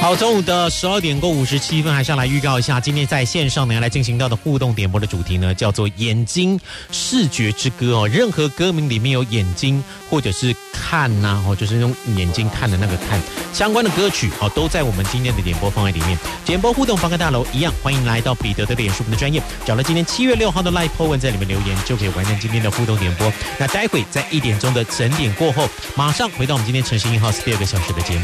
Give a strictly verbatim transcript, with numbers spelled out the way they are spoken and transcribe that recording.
好，中午的十二点过五十七分，还是要来预告一下，今天在线上呢来进行到的互动点播的主题呢，叫做“眼睛视觉之歌”哦。任何歌名里面有眼睛或者是看呐、啊，哦，就是用眼睛看的那个看相关的歌曲哦，都在我们今天的点播放在里面。点播互动方跟大楼一样，欢迎来到彼得的脸书的专页，找到今天七月六号的 Live po 文，在里面留言就可以完成今天的互动点播。那待会在一点钟的整点过后，马上回到我们今天晨星一号第二个小时的节目。